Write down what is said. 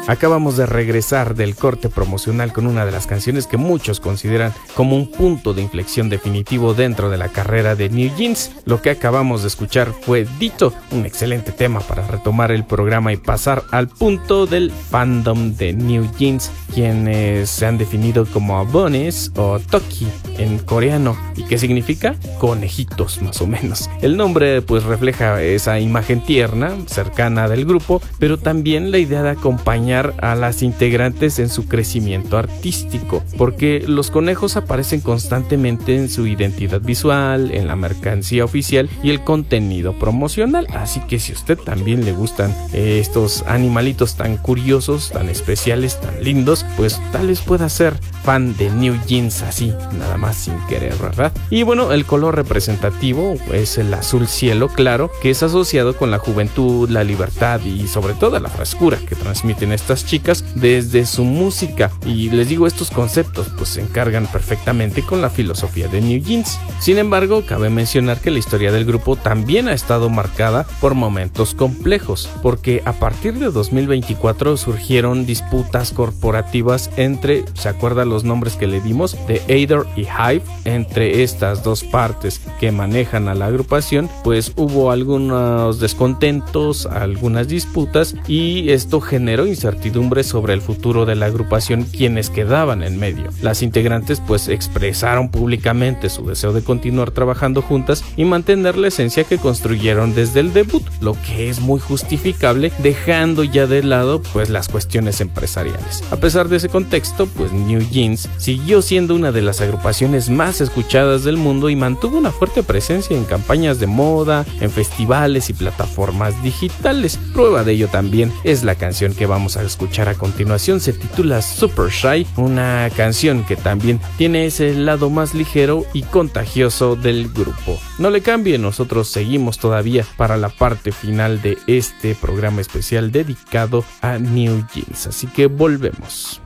Acabamos de regresar del corte promocional con una de las canciones que muchos consideran como un punto de inflexión definitivo dentro de la carrera de New Jeans. Lo que acabamos de escuchar fue Ditto, un excelente tema para retomar el programa y pasar al punto del fandom de New Jeans, quienes se han definido como bunnies o toki en coreano, y que significa conejitos más o menos. El nombre pues refleja esa imagen tierna, cercana del grupo, pero también la idea de acompañar a las integrantes en su crecimiento artístico, porque los conejos aparecen constantemente en su identidad visual, en la mercancía oficial y el contenido promocional. Así que si a usted también le gustan estos animalitos tan curiosos, tan especiales, tan lindos, pues tal vez pueda ser fan de New Jeans así, nada más sin querer, ¿verdad? Y bueno, el color representativo es el azul cielo claro, que es asociado con la juventud, la libertad y sobre todo la frescura que transmiten estas chicas desde su música. Y les digo, estos conceptos pues se encargan perfectamente con la filosofía de New Jeans. Sin embargo, cabe mencionar que la historia del grupo también ha estado marcada por momentos complejos, porque a partir de 2024 surgieron disputas corporativas entre, ¿se acuerdan los nombres que le dimos? De Eider y Hive. Entre estas dos partes que manejan a la agrupación, pues hubo algunos descontentos, algunas disputas, y esto generó incertidumbre sobre el futuro de la agrupación, quienes quedaban en medio. Las integrantes pues expresaron públicamente su deseo de continuar trabajando juntas y mantener la esencia que construyeron desde el debut, lo que es muy justificable, dejando ya de lado pues las cuestiones empresariales. A pesar de ese contexto, pues New Jeans siguió siendo una de las agrupaciones más escuchadas del mundo y mantuvo una fuerte presencia en campañas de moda, en festivales y plataformas digitales. Prueba de ello también es la canción que vamos a escuchar a continuación. Se titula Super Shy, una canción que también tiene ese lado más ligero y contagioso del grupo. No le cambie, nosotros seguimos todavía para la parte final de este programa especial dedicado a New Jeans, así que volvemos.